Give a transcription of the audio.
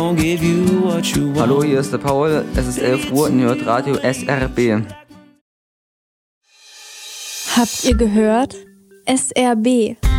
Hallo, hier ist der Paul. Es ist 11 Uhr und ihr hört Radio SRB. Habt ihr gehört? SRB.